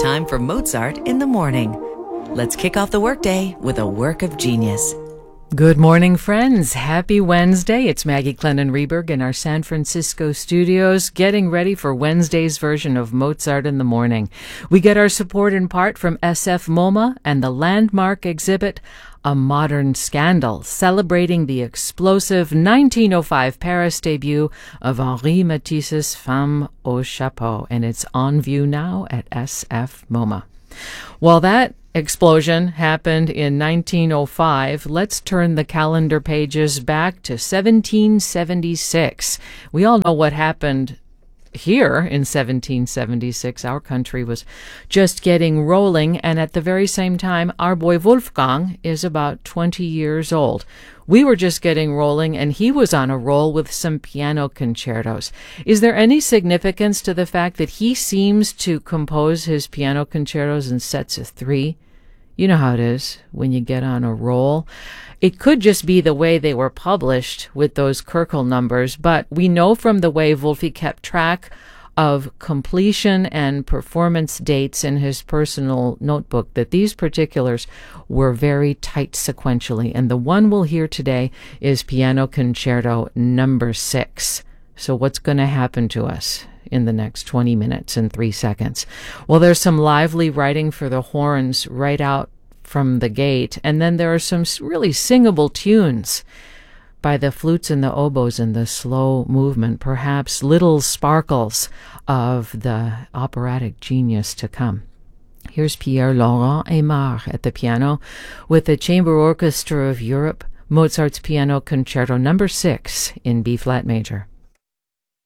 time for Mozart in the morning. Let's kick off the workday with a work of genius. Good morning, friends. Happy Wednesday. It's Maggie Clennon-Reberg in our San Francisco studios, getting ready for Wednesday's version of Mozart in the Morning. We get our support in part from SF MoMA and the landmark exhibit, A Modern Scandal, celebrating the explosive 1905 Paris debut of Henri Matisse's Femme au Chapeau, and it's on view now at SF MoMA. Well, that explosion happened in 1905. Let's turn the calendar pages back to 1776. We all know what happened here in 1776. Our country was just getting rolling, and at the very same time, our boy Wolfgang is about 20 years old. We were just getting rolling, and he was on a roll with some piano concertos. Is there any significance to the fact that he seems to compose his piano concertos in sets of 3? You know how it is when you get on a roll. It could just be the way they were published with those Köchel numbers, but we know from the way Wolfie kept track of completion and performance dates in his personal notebook that these particulars were very tight sequentially. And the one we'll hear today is Piano Concerto number 6. So what's going to happen to us in the next 20 minutes and 3 seconds? Well, there's some lively writing for the horns right out from the gate, and then there are some really singable tunes by the flutes and the oboes in the slow movement, perhaps little sparkles of the operatic genius to come. Here's Pierre-Laurent Aimard at the piano with the Chamber Orchestra of Europe, Mozart's Piano Concerto number 6 in B-flat major.